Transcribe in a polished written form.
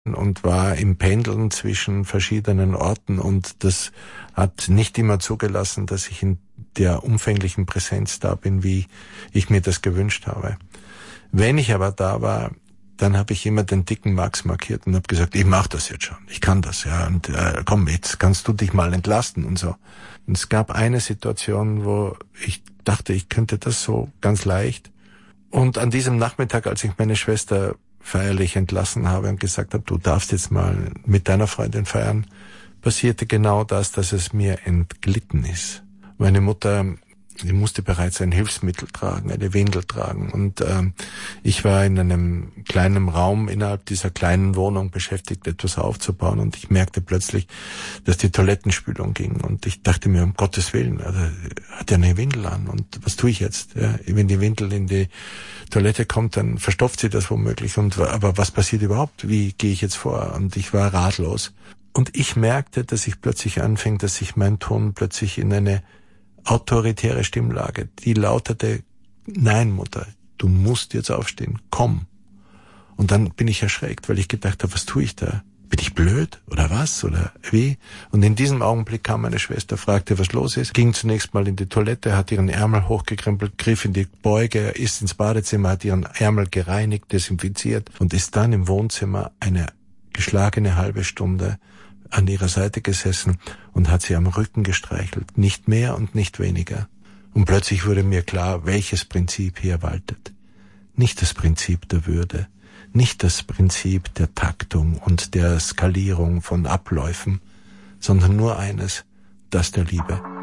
und war im Pendeln zwischen verschiedenen Orten, und das hat nicht immer zugelassen, dass ich in der umfänglichen Präsenz da bin, wie ich mir das gewünscht habe. Wenn ich aber da war, dann habe ich immer den dicken Max markiert und habe gesagt, ich mache das jetzt schon, ich kann das, ja, und komm, jetzt kannst du dich mal entlasten und so. Und es gab eine Situation, wo ich dachte, ich könnte das so ganz leicht. Und an diesem Nachmittag, als ich meine Schwester feierlich entlassen habe und gesagt habe, du darfst jetzt mal mit deiner Freundin feiern, passierte genau das, dass es mir entglitten ist. Meine Mutter, die musste bereits ein Hilfsmittel tragen, eine Windel tragen, und ich war in einem kleinen Raum innerhalb dieser kleinen Wohnung beschäftigt, etwas aufzubauen, und ich merkte plötzlich, dass die Toilettenspülung ging, und ich dachte mir, um Gottes Willen, also, hat ja eine Windel an, und was tue ich jetzt? Ja, wenn die Windel in die Toilette kommt, dann verstopft sie das womöglich, aber was passiert überhaupt? Wie gehe ich jetzt vor? Und ich war ratlos. Und ich merkte, dass ich plötzlich anfing, dass sich mein Ton plötzlich in eine autoritäre Stimmlage, die lautete, nein, Mutter, du musst jetzt aufstehen, komm. Und dann bin ich erschreckt, weil ich gedacht habe, was tue ich da? Bin ich blöd oder was oder wie? Und in diesem Augenblick kam meine Schwester, fragte, was los ist, ging zunächst mal in die Toilette, hat ihren Ärmel hochgekrempelt, griff in die Beuge, ist ins Badezimmer, hat ihren Ärmel gereinigt, desinfiziert und ist dann im Wohnzimmer eine geschlagene halbe Stunde an ihrer Seite gesessen und hat sie am Rücken gestreichelt, nicht mehr und nicht weniger. Und plötzlich wurde mir klar, welches Prinzip hier waltet. Nicht das Prinzip der Würde, nicht das Prinzip der Taktung und der Skalierung von Abläufen, sondern nur eines, das der Liebe.